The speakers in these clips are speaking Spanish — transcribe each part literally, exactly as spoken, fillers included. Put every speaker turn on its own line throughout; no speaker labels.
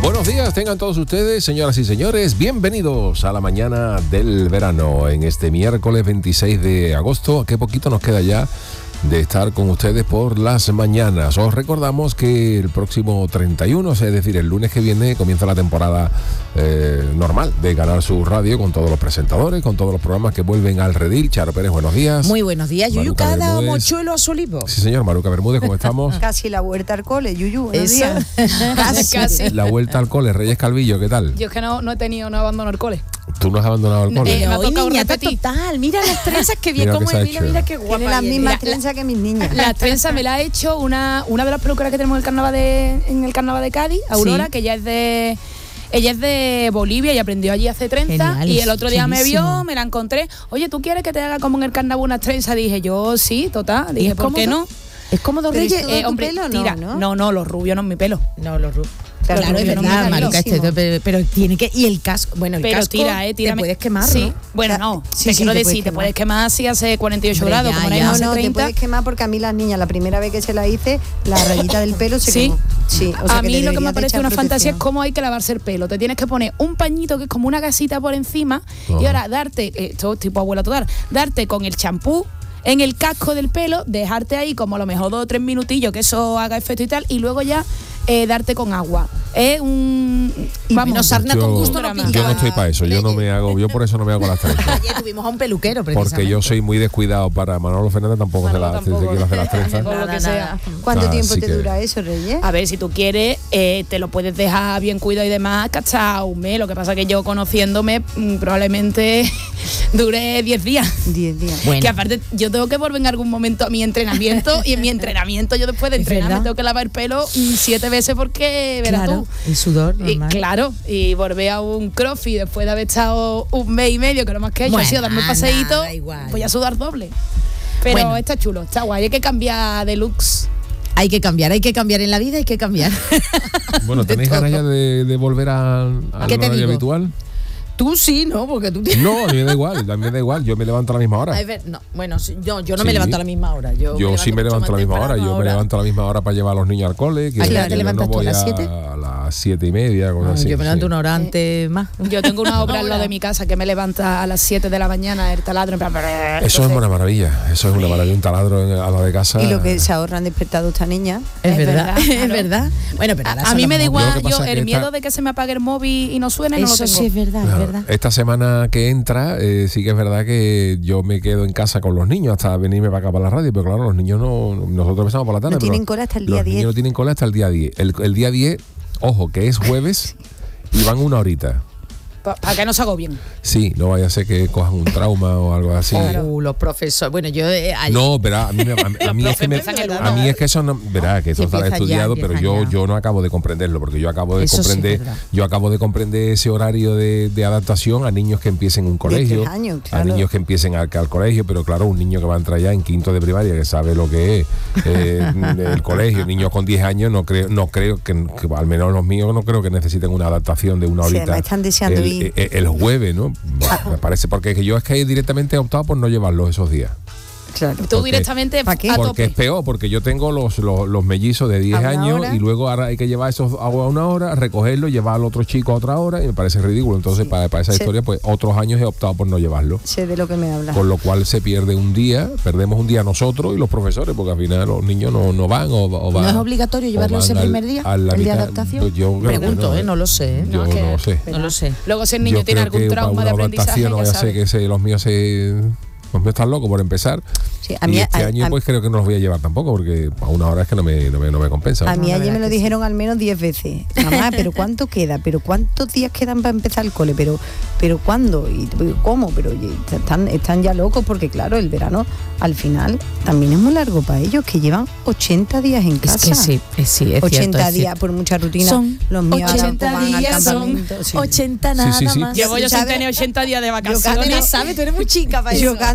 Buenos días, tengan todos ustedes, señoras y señores, bienvenidos a la mañana del verano en este miércoles veintiséis de agosto. Qué poquito nos queda ya de estar con ustedes por las mañanas. Os recordamos que el próximo treinta y uno, es decir, el lunes que viene, comienza la temporada eh, normal de Canal Sur Radio, con todos los presentadores, con todos los programas que vuelven al redil. Charo Pérez, buenos días.
Muy buenos días, Yuyu. Cada mochuelo a su olivo.
Sí, señor. Maruca Bermúdez, ¿cómo estamos?
Casi la vuelta al cole, Yuyu. Buenos
Eso.
días.
Casi.
Casi.
La vuelta al cole. Reyes Calvillo, ¿qué tal?
Yo es que no, no he tenido, no abandono el cole.
¿Tú no has abandonado el cole?
Eh, me ha
Hoy
tocado
niñata
repetir.
total. Mira las trenzas que bien
Mira
como
que se ha
es. Mira,
hecho.
mira qué guapa.
Tiene las
viene.
mismas
La-
trenzas que mis niñas.
La trenza me la ha hecho una, una de las peluqueras que tenemos en el carnaval de, en el carnaval de Cádiz, Aurora,
Sí.
que ella es de ella es de Bolivia y aprendió allí hace trenza.
Genial,
Y el otro día me
chulísimo.
vio, me la encontré. Oye, ¿tú quieres que te haga como en el carnaval unas trenzas? Dije yo, sí, total. Dije,
¿Es
¿por qué
cómodo?
no?
Es cómodo,
Pero
Reyes.
es todo tu pelo, no,
tira.
¿no?
no, no, los rubios no es mi pelo.
No, los ru-
Claro,
Claro, es
rubio no
verdad,
me
Maruca,
cae
este, pero, pero tiene que... Y el casco, bueno, el
Pero
casco
tira, eh, tira.
te puedes quemar,
Sí,
¿no?
bueno,
O sea,
no.
sí,
te
sí,
quiero
te puedes
decir, te
quemar.
puedes quemar si hace cuarenta y ocho
Hombre,
grados,
ya,
como ahora
ya.
mismo
No,
hace
no, te
treinta.
puedes quemar porque a mí las niñas, la primera vez que se la hice, la rayita del pelo se
¿Sí?
quemó. Sí, o sea
A
que
mí
le
lo que me
deberías de
parece
echar
una fantasía es
protección.
cómo hay que lavarse el pelo. Te tienes que poner un pañito que es como una gasita por encima
Ajá.
y ahora darte, eh, esto tipo abuela total, darte con el champú en el casco del pelo, dejarte ahí como a lo mejor dos o tres minutillos que eso haga efecto y tal, y luego ya eh, darte con agua. Es un...
Y
vamos,
menos sarna
Yo-
con gusto no
yo
pica.
Yo no estoy para eso, yo no me hago, yo por eso no me hago las trenzas.
Ayer tuvimos a un peluquero, precisamente.
Porque yo soy muy descuidado para Manolo Fernández, tampoco se,
Manolo
la, se
tampoco.
quiere hacer las trenzas.
Con lo que sea.
¿Cuánto
Ah,
tiempo
sí
te
que-
dura eso, Reyes?
A ver, si tú quieres, eh, te lo puedes dejar bien cuidado y demás, que hasta un mes. Lo que pasa que yo conociéndome, mm, probablemente dure diez días.
Diez días.
Bueno.
Que aparte yo tengo que volver en algún momento a mi entrenamiento y en mi entrenamiento yo después de
Es
entrenar
verdad.
me tengo que lavar el pelo mm, siete veces porque verás
Claro,
tú.
el sudor
Y,
normal.
claro, y volver a un crossfit después de haber estado un mes y medio, que lo más que he hecho
Bueno,
ha sido darme un paseíto,
nada, igual.
voy a sudar doble. Pero
Bueno.
está chulo, está guay, hay que cambiar de looks.
Hay que cambiar, hay que cambiar en la vida, hay que cambiar.
Bueno, ¿tenéis
De
ganas
todo.
ya de, de volver a- al
¿Qué te
horario
digo?
habitual?
Tú sí, ¿no? Porque tú tienes...
No, a mí me da igual, a mí me da igual, yo me levanto a la misma hora.
Ay, ver, no, bueno, sí, yo, yo no
Sí.
me levanto a la misma hora. Yo,
Yo sí me
mucho
levanto a la
más
misma hora,
temprano
yo me
ahora.
levanto a la misma hora para llevar a los niños al cole. Que
¿A qué hora
que
te
yo
levantas
no
tú? ¿A
voy
las siete?
A las siete y media, cosas
Ah,
así.
yo me levanto
sí.
una hora antes más.
Yo tengo una obra al lado de mi casa que me levanta a las siete de la mañana el taladro en plan...
Eso es una maravilla, eso es una maravilla, un taladro en- a la de casa.
Y lo que se ahorran despertado esta niña.
Es,
Es
verdad,
verdad,
es
claro.
verdad. Bueno, pero ahora
A, a
son
mí
los
me da
móviles.
Yo lo
igual,
que pasa
yo
es que
el
esta-
miedo de que se me apague el móvil y no suene no lo
Eso
tengo.
sí es verdad, es
Claro,
verdad.
esta semana que entra, eh, sí que es verdad que yo me quedo en casa con los niños hasta venirme para acá para la radio, pero claro, los niños no, nosotros empezamos por la tarde.
No
pero
tienen cola hasta el día
Los
diez.
niños no tienen cola hasta el día diez. El, el día diez, ojo, que es jueves y van una horita.
Para que no se agobien.
Sí, no vaya a ser que cojan un trauma o algo así.
Uh, los profesores. Bueno, yo eh, ayer-
No, verá, a mí, me- a, a mí es que me-
empiezan el
a mí es que eso no, verá, que eso
Sí,
está
empieza ya,
estudiado, pero yo,
empieza ya.
yo no acabo de comprenderlo, porque yo acabo de
Eso sí es
comprender,
verdad.
yo acabo de comprender ese horario de, de adaptación a niños que empiecen un colegio,
diez años,
a
claro.
niños que empiecen al, al colegio, pero claro, un niño que va a entrar ya en quinto de primaria, que sabe lo que es eh, el colegio, niños con diez años, no creo, no creo que, que al menos los míos no creo que necesiten una adaptación de una
Sí,
horita.
además están deseando
el,
ir.
el- el jueves, ¿no? Bueno, me parece, porque es que yo es que directamente he optado por no llevarlos esos días.
Claro.
Tú
Porque-
directamente
¿pa' qué?
a
Porque
tope.
es peor, porque yo tengo los, los, los mellizos de diez
A una
años
hora.
y luego ahora hay que llevar esos a una hora, recogerlo, llevar al otro chico a otra hora y me parece ridículo. Entonces,
Sí.
para, para esa
Sí.
historia, pues otros años he optado por no llevarlo.
Sé de lo que me hablas.
Con lo cual se pierde un día, perdemos un día nosotros y los profesores, porque al final los niños no, no van o, o van.
¿No es obligatorio
o
llevarlo
van
ese
al-
primer día?
a la
¿El de
mitad.
adaptación?
Pues yo,
Pregunto,
bueno,
¿eh? No lo sé. ¿eh?
Yo
No, que-
no sé.
No lo sé.
Luego si el niño
Yo
tiene
creo
algún
que
trauma
para
de
una
aprendizaje,
adaptación no
ya
vaya a ser
sabe.
que se, los míos se los míos están locos por empezar.
Sí, a
y
mí,
este
a-
año
a-
pues creo que no los voy a llevar tampoco, porque a una hora es que no me, no me, no me compensa.
A mí
No, la
ayer me
verdad
lo
que
dijeron al menos diez veces. Mamá, ¿pero cuánto queda? ¿Pero cuántos días quedan para empezar el cole? ¿Pero pero cuándo? ¿Y cómo? Pero oye, están, están ya locos porque, claro, el verano al final también es muy largo para ellos, que llevan ochenta días en casa.
Es que sí, es, sí, es
ochenta
cierto, es
días
cierto.
por mucha rutina.
Son
los míos ahora
ochenta
van al
días, son
campamento. Sí.
ochenta
Sí,
nada
sí, sí.
más.
Llevo yo sin
¿Sabes?
tener ochenta días de
Yo
vacaciones.
cada-
Apenas sabes, tú eres muy chica para
Yo
eso.
canto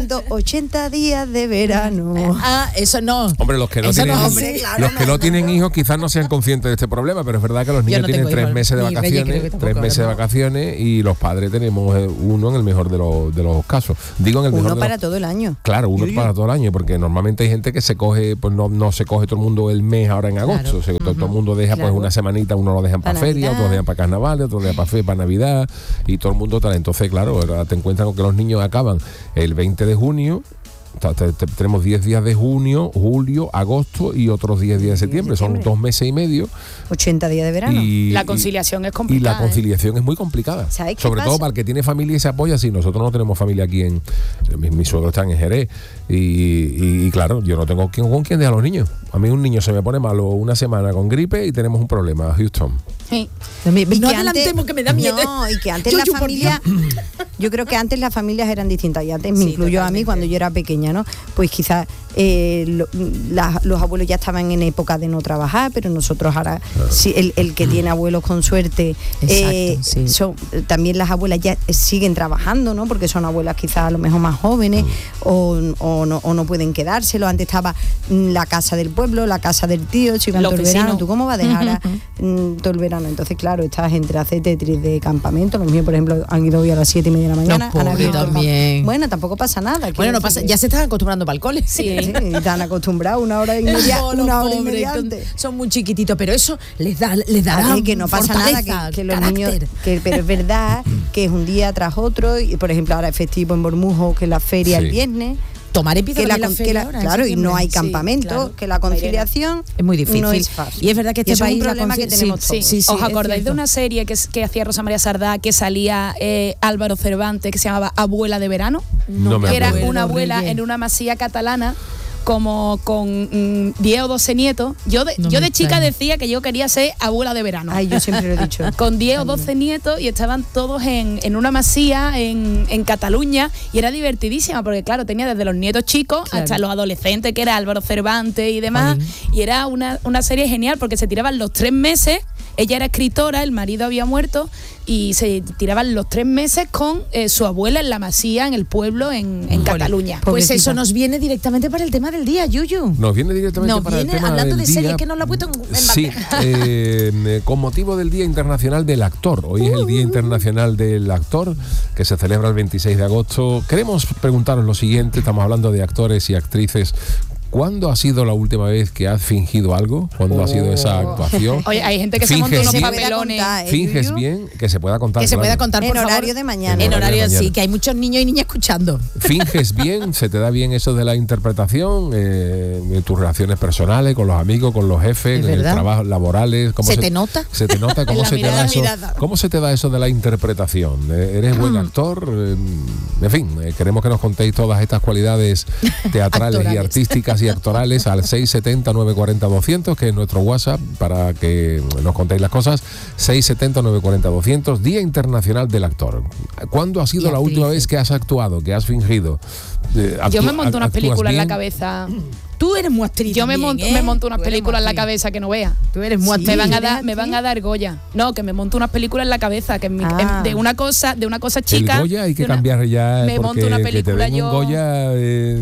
canto ochenta días de verano.
Ah, eso no.
Hombre, los que no
Eso
tienen,
no,
hombre, claro,
los que
no,
no tienen hijos quizás no sean conscientes de este problema, pero es verdad que los niños
no
tienen
tengo
tres
hijos,
meses de
ni Reyes creo que
vacaciones,
tampoco,
tres meses de
no.
vacaciones y los padres tenemos eh, uno en el mejor de los, de los casos. Digo en el mejor
Uno
de
para
los,
todo el año.
Claro, uno para todo el año, porque normalmente hay gente que se coge, pues no, no se coge todo el mundo el mes ahora en agosto.
Claro.
O sea, todo, todo el mundo deja
Claro.
pues una semanita, uno lo dejan para
Pa'
feria,
Navidad.
otros lo dejan para carnaval, otros lo dejan para fe, para Navidad, y todo el mundo tal. Entonces, claro, ahora te encuentras con que los niños acaban el veinte de junio. Ta- ta- ta- Tenemos diez días de junio, julio, agosto y otros diez días de septiembre. Son
septiembre.
dos meses y medio.
ochenta días de verano.
Y,
La
y-
conciliación es
y
complicada.
la conciliación es muy complicada.
¿Sabes qué
Sobre todo
pasa?
para el que tiene familia y se apoya. Si nosotros no tenemos familia aquí en. Mis, mis suegros están en Jerez. Y, y- y claro, yo no tengo quién, con quién dejar a los niños. A mí un niño se me pone malo una semana con gripe y tenemos un problema, Houston.
Sí.
Y
No
que
adelantemos que me da miedo.
No, y que antes
Yo,
la
yo, por
familia, yo creo que antes las familias eran distintas y antes me
Sí,
incluyo a mí
totalmente.
cuando yo era pequeña, ¿no? Pues quizás eh, lo- la- los abuelos ya estaban en época de no trabajar, pero nosotros ahora, sí, el, el que tiene abuelos con suerte, eh,
Exacto, sí.
son, también las abuelas ya siguen trabajando, ¿no? Porque son abuelas quizás a lo mejor más jóvenes o, o no, o no pueden quedárselo. Antes estaba mm, la casa del pueblo, la casa del tío, si iban
Los
todo el verano.
vecinos.
¿Tú cómo vas a dejar a- mm, todo el verano? Entonces, claro, estás entre hacer Tetris de campamento. Los míos, por ejemplo, han ido hoy a las siete y media de la mañana.
Los
han
pobres
abierto el campo.
también.
Bueno, tampoco pasa nada.
Bueno,
quiero
no
decir
pasa,
que-
ya se están acostumbrando para el cole.
Sí, y están acostumbrados una hora y media,
No, los
una hora y
pobres,
media
son-
antes.
Son muy chiquititos, pero eso les da, les dará
A ver, que no pasa nada,
fortaleza,
que, que los
carácter.
niños, que, pero es verdad que es un día tras otro, y por ejemplo ahora es festivo en Bormujo, que la feria
Sí.
el viernes,
Tomar empieza
que la,
también la
que
feria
la-
ahora, en
claro, y
septiembre.
no hay
Sí,
campamento,
claro.
que la conciliación
Es muy difícil.
no es fácil.
Y es verdad que este
Y eso es un
país la
problema que
conci-
tenemos
sí,
todos.
sí, sí,
¿Os
es
acordáis de
cierto.
una serie que, que hacía Rosa María Sardá que salía eh, Álvaro Cervantes, que se llamaba Abuela de Verano?
No me
que era
acuerdo.
una abuela
Reyes.
en una masía catalana como con mm, diez o doce nietos. Yo de,
No
yo
me
de chica
extraña.
decía que yo quería ser abuela de verano.
Ay, yo siempre lo he dicho.
Con diez o doce nietos y estaban todos en, en una masía en, en Cataluña y era divertidísima porque claro, tenía desde los nietos chicos
Claro.
hasta los adolescentes que era Álvaro Cervantes y demás.
Jolín.
Y era una, una serie genial porque se tiraban los tres meses. Ella era escritora, el marido había muerto y se tiraban los tres meses con eh, su abuela en la masía, en el pueblo, en, en Cataluña.
Pues
Pobrecita.
eso nos viene directamente para el tema del día, Yuyu.
Nos viene directamente
Nos
para
viene
el tema
hablando
del
de serie
día.
que nos lo ha puesto en, en
Sí,
bandeja.
eh, con motivo del Día Internacional del Actor. Hoy es el Día Internacional del Actor, que se celebra el veintiséis de agosto. Queremos preguntaros lo siguiente, estamos hablando de actores y actrices. ¿Cuándo ha sido la última vez que has fingido algo? ¿Cuándo ha sido esa actuación?
Oye, hay gente que se monta
Finges
unos
bien.
papelones.
Contar, ¿eh,
Finges
Yuyu?
bien, que se pueda contar.
Que se
claro.
pueda contar,
En
por favor.
horario de mañana.
En
En horario
horario,
de
sí,
mañana.
que hay muchos niños y niñas escuchando.
¿Finges bien? ¿Se te da bien eso de la interpretación? Eh, en tus relaciones personales, con los amigos, con los jefes,
Es
en el
verdad.
trabajo, laborales. ¿cómo
¿Se te nota?
¿Se te nota? ¿Cómo,
En la
se te,
mirada,
da eso,
mirada.
¿Cómo se te da eso de la interpretación? Eh, ¿Eres buen actor? Eh, en fin, eh, queremos que nos contéis todas estas cualidades teatrales y
Actorales.
artísticas y actorales al seis setenta, nueve cuarenta, doscientos, que es nuestro WhatsApp para que nos contéis las cosas. seis setenta, nueve cuarenta, doscientos, Día Internacional del Actor. ¿Cuándo ha sido
Y
la última
actrices.
vez que has actuado, que has fingido? Eh,
Yo
actú-
me monto unas
actúas
películas en la
bien?
cabeza.
Tú eres muy actriz
Yo me
también,
monto,
¿eh?
me monto unas
Tú eres muy
películas en la
actriz.
cabeza que no veas.
Tú eres muy
Sí.
actriz.
Me van a
¿eres
dar, me van a dar Goya. No, que me monto unas películas en la cabeza, que en mi-
Ah.
en- de una cosa, de una cosa chica.
El Goya hay que
de una-
cambiar ya
me
porque
monto una
que te
película
den un
yo.
Goya eh,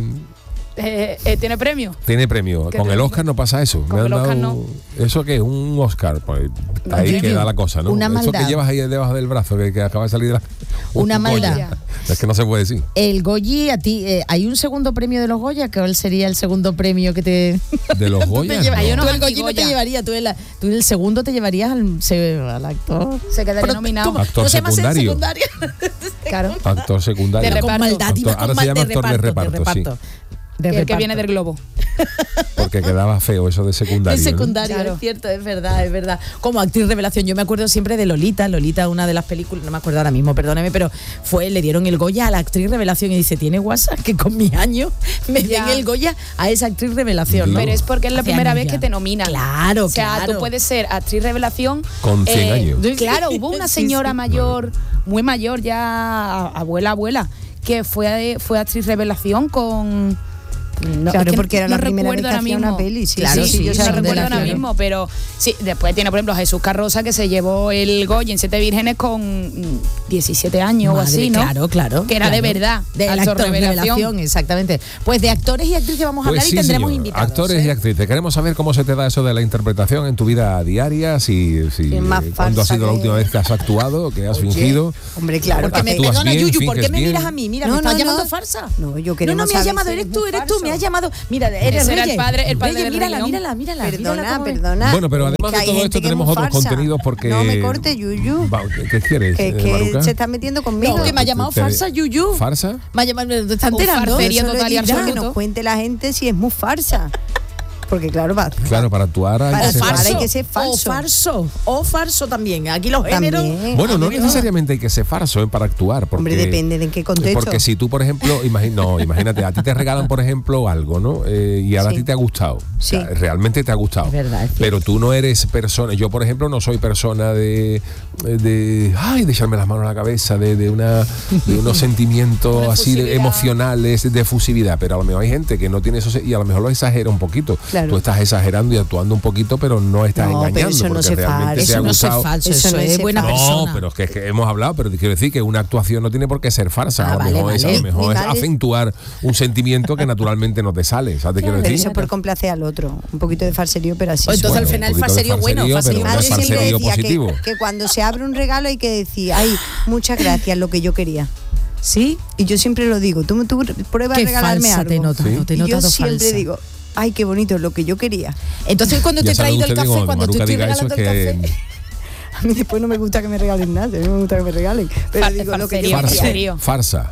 eh, eh, tiene premio.
tiene premio.
¿Qué
Con el
premio?
Oscar no pasa eso.
Con
Me han
el Oscar
dado- ¿Eso qué? Un Oscar. Pues ahí
premio.
queda la cosa, ¿no?
Una
Eso
maldad.
que llevas ahí debajo del brazo, que, que acaba de salir de la...
Una
un
maldad.
Goya. Es que no se puede decir.
El Goyi, a ti, eh, ¿hay un segundo premio de los Goya? ¿Cuál sería el segundo premio que te...?
De los
Tú te
Goya.
llevas-
Hay
no.
unos
Tú el Goyi no te
anti-Goya.
llevaría, tú el, tú el segundo te llevarías al, se- al actor.
Se quedaría
Pero,
nominado.
¿cómo?
Actor
¿No se llama ser
secundario.
secundario?
Claro.
Actor secundario.
De
Con
reparto.
maldad, iba
Actor-
con
ahora
mal
se llama
de
actor de
reparto, de
reparto, sí.
reparto. De
Que, el que
reparto.
viene del globo.
Porque quedaba feo eso de secundario.
El
¿no?
secundario,
Claro.
es cierto, es verdad, es verdad. Como actriz revelación, yo me acuerdo siempre de Lolita. Lolita, una de las películas, no me acuerdo ahora mismo, perdóneme, pero fue, le dieron el Goya a la actriz revelación y dice, ¿tiene WhatsApp? Que con mis años me den
Ya.
el Goya a esa actriz revelación, ¿no?
Pero es porque es la
Hace
primera
años
vez
ya.
que te nominan.
Claro,
O sea,
claro.
tú puedes ser actriz revelación.
Con cien años.
Claro, hubo una
Sí,
señora
sí.
mayor, muy mayor, ya abuela, abuela, que fue, fue actriz revelación con
No, claro,
es que
porque era
no
la primera vez
recuerdo
que
ahora
hacía una
mismo.
peli. Sí,
Claro,
sí,
sí,
yo
yo
sé
no
dónde
recuerdo
la
ahora
quiero.
mismo, pero sí, después tiene, por ejemplo, Jesús Carroza, que se llevó el Goya en Siete Vírgenes con mm, diecisiete años o
Madre,
así, ¿no?
Claro, claro.
Que era de
claro.
verdad.
De la
actor
actor revelación, exactamente. Pues de actores y actrices vamos a
Pues
hablar
sí,
y tendremos
señor.
invitados.
Actores
¿eh?
y actrices. Queremos saber cómo se te da eso de la interpretación en tu vida diaria, si, si
Es más
eh, cuándo ha
falsa
sido la
que-
última vez que has actuado, que has
Oye,
fingido.
hombre, claro.
Porque me
Actúas
perdona,
bien,
Yuyu, ¿por qué
finges
me
bien.
miras a mí? Mira,
No,
me estás
no,
llamando
no.
farsa.
No, yo
No,
queremos
no me has
saber
llamado,
si
eres
eres
tú,
un
eres tú, me
falso.
has llamado. Mira, eres
Ese era el
Reyes.
padre- el padre
Reyes,
del
mírala,
Rey León.
mírala, mírala.
Perdona,
mírala cómo es.
perdona.
Bueno, pero además
Que
de
hay
todo
gente
esto
que es
tenemos
muy
otros
falsa.
contenidos porque...
No me corte, Yuyu.
Va, ¿Qué, qué quieres,
Que,
eh,
que
Maruca?
se está metiendo conmigo.
No, que me ha llamado
Te-
farsa, Yuyu.
¿Farsa?
Me ha llamado, ¿te está
O
enterando?
farsería
Yo solo he
total y
dicho que
absoluto.
nos cuente la gente si es muy farsa. Porque claro, va.
Claro, para actuar hay
Para
que ser
actuar
farsa.
hay que ser
O
falso.
farso. O farso también. Aquí los géneros.
También.
Bueno, no
También.
necesariamente hay que ser farso eh, para actuar. Porque,
Hombre, depende de en qué contexto.
Porque si tú, por ejemplo, imagi- no, imagínate, a ti te regalan, por ejemplo, algo, ¿no? Eh, y ahora
Sí.
a ti te ha gustado.
Sí.
O sea, realmente te ha gustado.
Es verdad, es cierto.
Pero tú no eres persona. Yo, por ejemplo, no soy persona de. de ay, de echarme las manos a la cabeza, de, de una de unos sentimientos
Una
así de,
efusividad.
emocionales, de efusividad. Pero a lo mejor hay gente que no tiene eso y a lo mejor lo exagera un poquito.
Claro.
Tú estás exagerando y actuando un poquito, pero no estás
No, pero
engañando.
eso no
porque
se
realmente
falso.
te ha
Eso no es
gustado.
falso,
Eso
eso,
no es
es
ser
buena
falso.
persona.
No, pero es que, es que hemos hablado, pero te quiero decir que una actuación no tiene por qué ser farsa.
Ah,
a lo
vale,
mejor es, a lo
vale.
mejor
Ni
es
mal es-
acentuar un sentimiento que naturalmente no te sale. ¿Sabes? Te quiero
Pero
decir.
eso es por complacer al otro. Un poquito de farserío, pero así.
O entonces
Bueno,
al final
un poquito de
farserío bueno,
farserío,
farserío
pero
Mi
no es
madre siempre
farserío
decía
positivo.
que, que cuando se abre un regalo hay que decir, ay, muchas gracias, lo que yo quería.
¿Sí?
Y yo siempre lo digo, tú, tú pruebas a
Qué
regalarme
falsa
algo.
te notas,
Sí.
no te
y yo
notas
siempre
falsa.
digo, ay, qué bonito, lo que yo quería.
Entonces cuando te
Ya
he
saben
traído el
ustedes
café,
cuando
cuando te
Maruca
estoy
diga eso
regalando
es
el
que
café.
A mí después no me gusta que me regalen nada, a mí me gusta que me regalen. Pero
Far-
digo, lo que yo
farserío,
farsa,
quería.
serio.
farsa.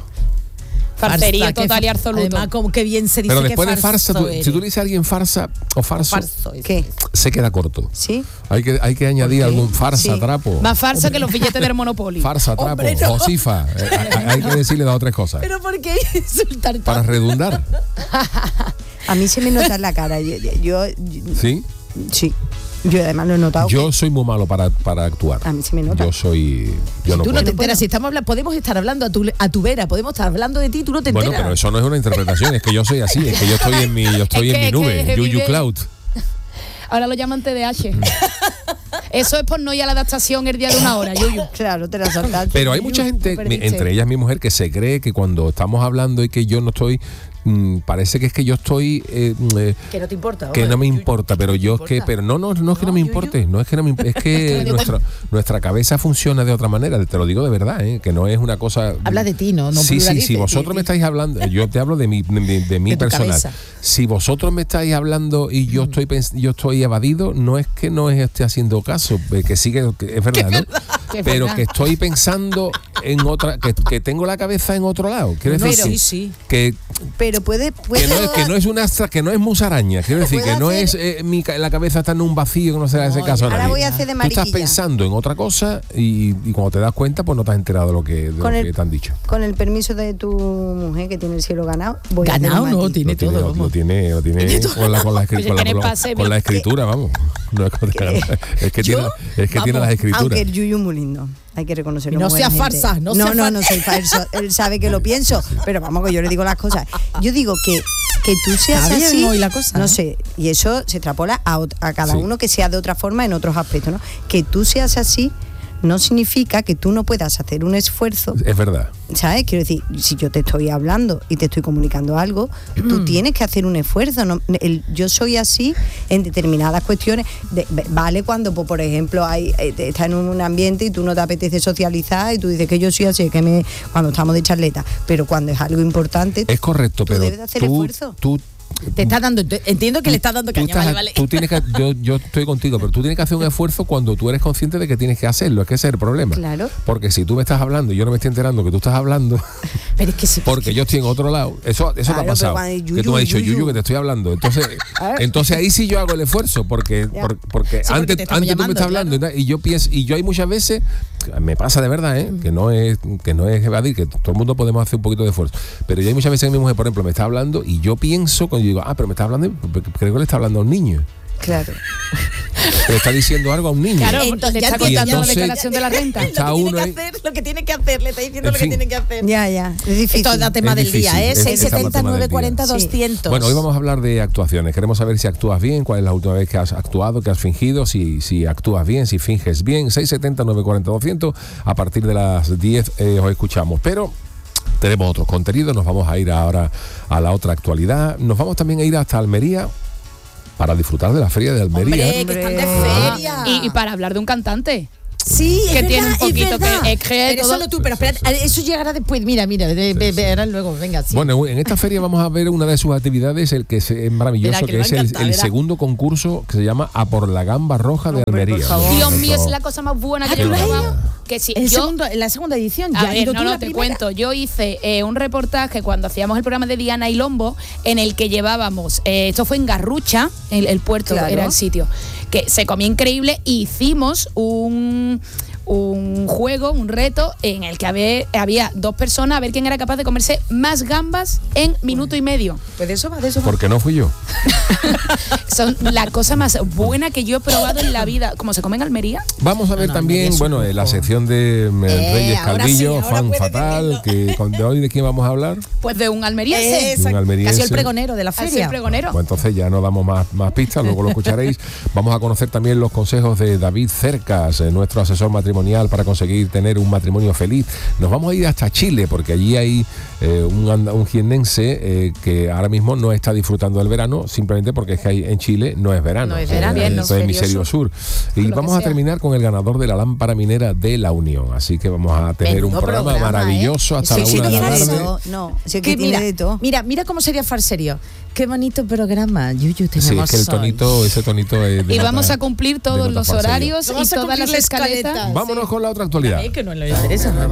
Farsería
Farsa,
total
que
y
fa-
absoluto.
Además, como que bien se dice
Pero
que
después de farsa, tú-
eres.
si tú le dices a alguien farsa o farso,
Farso, es-
¿Qué?
se queda corto.
¿Sí?
Hay que, hay que añadir
qué?
algún farsa,
Sí.
trapo.
Más farsa que los billetes del Monopoly.
Farsa, trapo,
Hombre, no.
josifa. Eh, hay, hay que decirle dos o tres cosas.
Pero ¿por qué insultar
Para
tanto?
redundar.
A mí se me nota en la cara. Yo, yo- yo-
¿Sí?
sí. Yo además lo he notado.
Yo soy muy malo para, para actuar.
A mí se me nota.
Yo soy. Yo no
Tú no
puedo.
te enteras, si estamos hablando, podemos estar hablando a tu, a tu vera, podemos estar hablando de ti, tú no te
Bueno,
enteras.
pero eso no es una interpretación, es que yo soy así, es que yo estoy en mi, yo estoy
Es
en
que-
mi nube,
es que
Yuyu
vive-
Cloud.
Ahora lo llaman T D A H. Eso es por no ir a la adaptación el día de una hora, Yuyu.
Claro, te la saltaste.
Pero hay
Yuyu,
mucha gente,
lo perdiste.
entre ellas mi mujer, que se cree que cuando estamos hablando y que yo no estoy, mm, parece que es que yo estoy, eh, mm, eh,
Que no te importa.
que
hombre.
no me
Yuyu,
importa, pero
¿te
yo es que,
importa?
pero no, no, no es que no,
No,
me
Yuyu.
importe, no es que no me imp- es que
me
nuestra, nuestra cabeza funciona de otra manera, te lo digo de verdad, ¿eh? Que no es una cosa.
Habla de ti, ¿no? No
sí, sí,
pluralices,
si
de
vosotros
ti.
me estáis hablando, yo te hablo de mi, de, mi- de mi
De tu
personal.
cabeza.
Si vosotros me estáis hablando y yo estoy pens- yo estoy evadido, no es que no esté haciendo caso, eh, que sí que, que es verdad, ¿no?
Que es
Pero
verdad.
que estoy pensando en otra, que, que tengo la cabeza en otro lado. Quiero
No,
decir
sí,
que-
sí.
que
Pero puede. puede
que no, es, que no es una astra- que no es musaraña, quiero decir
¿Puedo
que no
hacer?
es eh, mi, ca- la cabeza está en un vacío que no se le hace
No,
caso a
ahora
nadie.
voy a hacer de
Tú estás
mariquilla.
pensando en otra cosa y, y cuando te das cuenta pues no te has enterado de lo que, de lo
Con
que
el-
te han dicho.
Con el permiso de tu mujer que tiene el cielo ganado, voy a hacer
Ganado
un
no,
matiz.
tiene
lo tiene,
todo,
lo,
vamos.
lo tiene, lo tiene con la, con la, escri-
Oye,
con la-
tiene
con la-
pase,
con la
mira.
escritura, vamos. No es, con- es que tiene,
Yo,
es que tiene
vamos,
las escrituras.
Aunque el Yuyu es muy lindo, hay que reconocerlo.
Y no
muy
sea
buena gente.
farsa, no
no,
sea
no,
far-
no soy falso. Él sabe que lo pienso, pero vamos, que yo le digo las cosas. Yo digo que, que tú seas
Está bien
así,
hoy la cosa,
no
¿eh?
sé, y eso se extrapola a, ot- a cada
Sí.
uno que sea de otra forma en otros aspectos, ¿no? Que tú seas así no significa que tú no puedas hacer un esfuerzo.
Es verdad.
¿Sabes? Quiero decir, si yo te estoy hablando y te estoy comunicando algo, tú tienes que hacer un esfuerzo. ¿no? El, yo soy así en determinadas cuestiones. De- vale cuando, pues, por ejemplo, hay eh, estás en un ambiente y tú no te apetece socializar y tú dices que yo soy así, que me cuando estamos de charleta. Pero cuando es algo importante,
Es correcto,
tú
pero
debes de hacer
tú,
esfuerzo.
tú
Te está dando, entiendo que le está dando
tú,
caña,
estás-
vale, vale.
tú tienes que, yo, yo estoy contigo, pero tú tienes que hacer un esfuerzo cuando tú eres consciente de que tienes que hacerlo, es que ese es el problema.
Claro.
Porque si tú me estás hablando y yo no me estoy enterando que tú estás hablando,
Pero es que sí.
porque yo estoy en otro lado, eso, eso te
Claro,
ha pasado.
pero cuando hay
que tú
yuyu,
me has dicho,
yuyu.
Yuyu, que te estoy hablando. Entonces,
Ah.
entonces ahí sí yo hago el esfuerzo, porque,
Ya.
por- porque
Sí, porque
antes,
te estamos
antes tú me
llamando,
estás hablando y tal, y yo pienso, y yo hay muchas veces, me pasa de verdad, ¿eh? que no es que no es evadir, que todo el mundo podemos hacer un poquito de esfuerzo. Pero yo hay muchas veces que mi mujer, por ejemplo, me está hablando y yo pienso, cuando yo digo, ah, pero me está hablando, creo que le está hablando a un niño.
claro.
Le está diciendo algo a un niño.
Claro,
Entonces,
le
ya
está
entiendo,
contando la
entonces-
declaración de la renta.
lo, que
Está
tiene
uno
que
ahí-
hacer, lo que tiene que hacer, le está diciendo
En
lo
fin.
que tiene que hacer.
Ya, ya, es difícil.
Esto da tema
Es
del día,
difícil,
¿eh?
es-
seis
es el
setenta,
tema del
nueve cuarenta,
día.
doscientos.
Bueno, hoy vamos a hablar de actuaciones. Queremos saber si actúas bien, cuál es la última vez que has actuado, que has fingido, si, si actúas bien, si finges bien. seis setenta, nueve cuarenta, doscientos. A partir de las diez eh, os escuchamos. Pero tenemos otros contenidos. Nos vamos a ir ahora a la otra actualidad. Nos vamos también a ir hasta Almería para disfrutar de la feria de Almería.
Hombre, que están de
Hombre.
feria.
Y, y para hablar de un cantante.
Sí, es
que
verdad,
tiene un poquito
es verdad.
que- es que
Pero
todo-
solo tú, pero espera, eso llegará después. Mira, mira, de, de, verás luego, venga, sí.
Bueno, en esta feria vamos a ver una de sus actividades, el que es eh, maravilloso,
Verá, que
que,
le va
es
a
el,
encantar,
el
verá.
segundo concurso que se llama A por la Gamba Roja de
Hombre, por
Almería.
favor.
Dios
Por
mío, es
favor.
la cosa más buena
Ah,
que
¿tú
yo he
lo has
probado.
ido?
Que sí,
El
yo,
segundo, en la segunda edición, ya
A
has
ver,
ido
no,
tú
no,
la
te
primera.
cuento. Yo hice eh, un reportaje cuando hacíamos el programa de Diana y Lombo, en el que llevábamos, eh, esto fue en Garrucha, el, el puerto
Claro.
era el sitio, que se comía increíble, y hicimos un un juego, un reto en el que había, había dos personas a ver quién era capaz de comerse más gambas en minuto y medio.
Pues de eso va, de eso va.
Porque no fui yo.
Son la cosa más buena que yo he probado en la vida. ¿Cómo se come en Almería?
Vamos a ver
no,
también,
Almería es
bueno,
un
en la
lujo.
sección de eh,
Eh,
Reyes
ahora
Calvillo,
sí, ahora
fan
puede
fatal,
decirlo.
que con- de hoy de quién vamos a hablar.
Pues de un almeriense.
Exacto.
Un almeriense.
Casi el pregonero de la
Al ser
feria.
pregonero.
Pues entonces ya no damos más, más pistas, luego lo escucharéis. Vamos a conocer también los consejos de David Cercas, eh, nuestro asesor matrimonial para conseguir tener un matrimonio feliz. Nos vamos a ir hasta Chile, porque allí hay eh, un, anda- un jiennense eh, que ahora mismo no está disfrutando del verano, simplemente porque es que hay, en Chile no es verano.
No es
O sea,
verano,
en
no.
todo el hemisferio sur. Y
Lo que
vamos a
sea.
terminar con el ganador de la lámpara minera de la Unión. Así que vamos a tener
Menudo
un programa,
programa,
maravilloso
¿eh?
hasta
Sí,
la
sí,
una de la
tiene
tarde.
eso.
No, si es
Que
que tiene
mira,
de todo.
mira, mira cómo sería Farserio. Qué bonito programa. Yuyu, tenemos
Sí, es que el
hoy.
tonito, ese tonito es de
Y vamos
nota-
a cumplir
de
todos
nota
los
falsa.
horarios
Vamos
y
a
todas
cumplir
las
la
escaletas.
escaleta.
Vámonos con la otra actualidad.
Es que no le interesa. ¿no?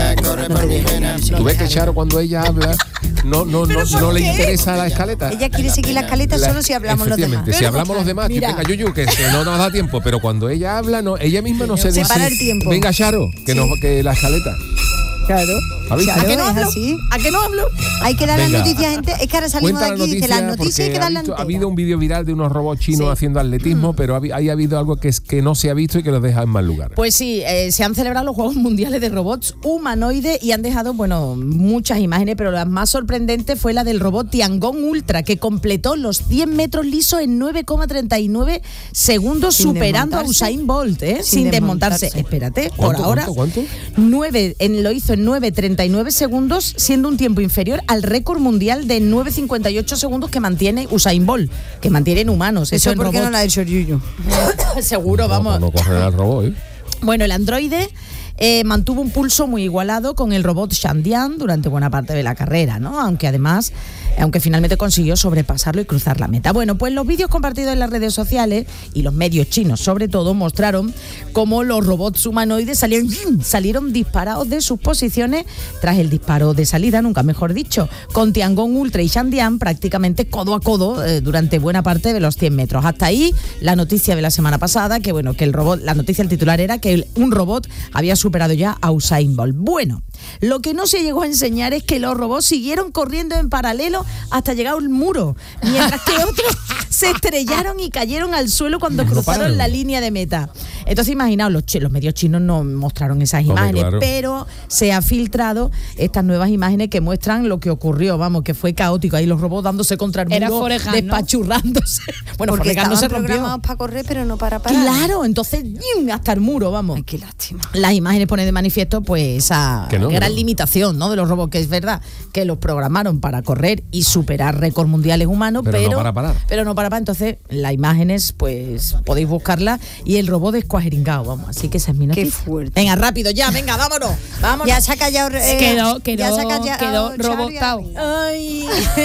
Tú ves que Charo cuando ella habla no no no, no le interesa la escaleta.
Ella quiere seguir la escaleta
La-
solo si hablamos los demás.
efectivamente, si hablamos los demás, que
Mira.
venga Yuyu, que, que no nos da tiempo, pero cuando ella habla, no, ella misma no se
Se
dice.
para el tiempo.
Venga Charo, que, nos, que la escaleta.
Claro.
¿Ha visto?
Claro,
¿A qué no
es
hablo?
así.
¿A qué no hablo?
Hay que dar
Venga.
las noticias, gente. Es que ahora salimos
Cuenta
de
la
aquí y dice
noticia,
las noticias hay
porque
que
ha,
darlas
visto- ha
enteras.
habido un vídeo viral de unos robots chinos
Sí.
haciendo atletismo, pero ha, ahí ha habido algo que es que no se ha visto y que los deja en mal lugar.
Pues sí, eh, se han celebrado los Juegos Mundiales de Robots Humanoides y han dejado, bueno, muchas imágenes, pero la más sorprendente fue la del robot Tiangong Ultra, que completó los cien metros lisos en nueve coma treinta y nueve segundos,
Sin
superando a
desmontarse.
Usain Bolt, ¿eh?
Sin
sin, desmontarse.
desmontarse.
Espérate, por
¿Cuánto,
ahora.
cuánto, cuánto?
nueve, en, lo hizo en nueve coma treinta y nueve segundos, siendo un tiempo inferior al récord mundial de nueve coma cincuenta y ocho segundos que mantiene Usain Bolt, que mantienen humanos. Eso,
Eso
en
porque no
robots.
lo ha hecho Yuyu.
Seguro,
No,
vamos.
No, no corren al robot, ¿eh?
Bueno, el androide eh, mantuvo un pulso muy igualado con el robot Shandian durante buena parte de la carrera, ¿no? Aunque además, aunque finalmente consiguió sobrepasarlo y cruzar la meta. Bueno, pues los vídeos compartidos en las redes sociales y los medios chinos, sobre todo, mostraron cómo los robots humanoides salieron, salieron disparados de sus posiciones tras el disparo de salida, nunca mejor dicho, con Tiangong Ultra y Shandian prácticamente codo a codo eh, durante buena parte de los cien metros. Hasta ahí la noticia de la semana pasada, que bueno, que el robot, la noticia del titular era que el- un robot había superado ya a Usain Bolt. Bueno, lo que no se llegó a enseñar es que los robots siguieron corriendo en paralelo hasta llegar al muro, mientras que otros se estrellaron y cayeron al suelo cuando
No
cruzaron
pararon.
la línea de meta. Entonces, imaginaos, los, chi- los medios chinos no mostraron esas
Hombre,
imágenes,
claro.
pero se han filtrado estas nuevas imágenes que muestran lo que ocurrió, vamos, que fue caótico, ahí los robots dándose contra el
Era
muro,
Forrest Gump, ¿no?
despachurrándose. Bueno,
Porque
Forrest Gump no
estaban
se rompió.
programados para correr, pero no para parar.
Claro, entonces ¡yum! Hasta el muro, vamos.
Ay, qué lástima.
Las imágenes ponen de manifiesto pues esa
Que no,
gran
no.
limitación, ¿no? De los robots, que es verdad que los programaron para correr y superar récords mundiales humanos,
Pero
pero,
no para parar.
pero no para parar. Entonces, las imágenes, pues podéis buscarlas y el robot descuajeringado, vamos. Así que esa es mi
Qué
noticia.
fuerte.
Venga, rápido, ya, venga, vámonos. Vámonos.
Ya se ha callado. eh,
Quedó,
ya
quedó,
se ha callado
quedó
Xavi
robotado.
Ay.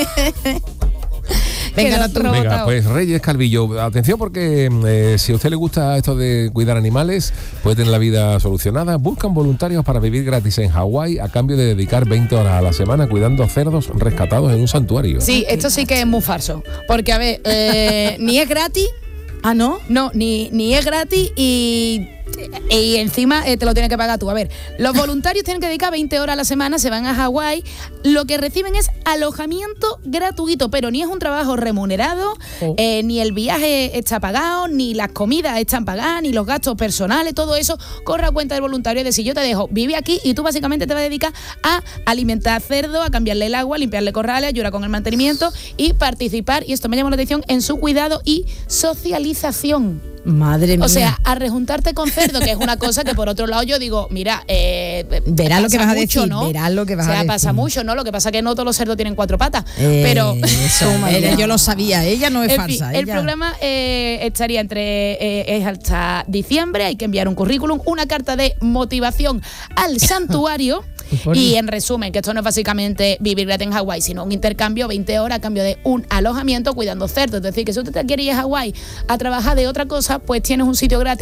Venga,
Quedó
Arturo.
robotado.
Venga, pues Reyes Calvillo, atención porque eh, si a usted le gusta esto de cuidar animales, puede tener la vida solucionada. Buscan voluntarios para vivir gratis en Hawái a cambio de dedicar veinte horas a la semana cuidando cerdos rescatados en un santuario.
Sí, esto sí que es muy falso. Porque, a ver, eh, ni es gratis,
Ah, ¿no?
no, ni, ni es gratis y y encima eh, te lo tienes que pagar tú. A ver, los voluntarios tienen que dedicar veinte horas a la semana, se van a Hawái, lo que reciben es alojamiento gratuito, pero ni es un trabajo remunerado, oh. eh, ni el viaje está pagado, ni las comidas están pagadas, ni los gastos personales, todo eso corre a cuenta del voluntario. Es decir, yo te dejo, vive aquí y tú básicamente te vas a dedicar a alimentar cerdo, a cambiarle el agua, a limpiarle corrales, ayudar con el mantenimiento y participar, y esto me llama la atención, en su cuidado y socialización.
Madre mía.
O sea, a rejuntarte con cerdo, que es una cosa que por otro lado yo digo, mira, eh,
verás lo que vas a
mucho,
decir,
¿no?
verás lo que vas
o sea,
a decir.
pasa mucho, ¿no? Lo que pasa es que no todos los cerdos tienen cuatro patas,
eh,
pero
eso, ella, yo lo sabía, ella no es
en
falsa.
Fin, el
ella...
programa eh, estaría entre eh, es hasta diciembre, hay que enviar un currículum, una carta de motivación al santuario. Y en resumen, que esto no es básicamente vivir gratis en Hawái, sino un intercambio, veinte horas a cambio de un alojamiento cuidando cerdos. Es decir, que si usted te quiere ir a Hawái a trabajar de otra cosa, pues tienes un sitio gratis